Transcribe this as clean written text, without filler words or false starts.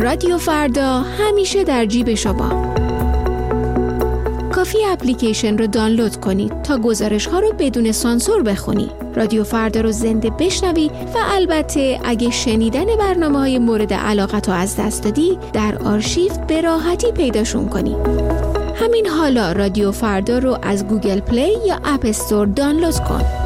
رادیو فردا همیشه در جیب شما. کافی اپلیکیشن رو دانلود کنید تا گزارش‌ها رو بدون سانسور بخونی. رادیو فردا رو زنده بشنوی و البته اگه شنیدن برنامه‌های مورد علاقت رو از دست دادی، در آرشیو به راحتی پیداشون کنی. همین حالا رادیو فردا رو از گوگل پلی یا اپ استور دانلود کن.